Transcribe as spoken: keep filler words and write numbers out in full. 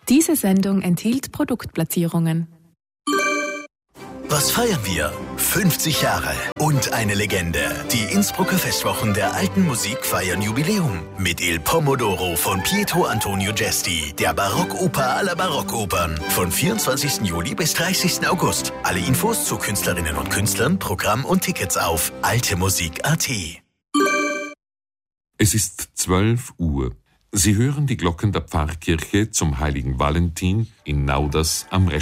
Diese Sendung enthielt Produktplatzierungen. Was feiern wir? fünfzig Jahre und eine Legende. Die Innsbrucker Festwochen der alten Musik feiern Jubiläum mit Il Pomodoro von Pietro Antonio Gesti, der Barockoper aller Barockopern, von vierundzwanzigsten Juli bis dreißigsten August. Alle Infos zu Künstlerinnen und Künstlern, Programm und Tickets auf altemusik punkt at. Es ist zwölf Uhr. Sie hören die Glocken der Pfarrkirche zum heiligen Valentin in Nauders am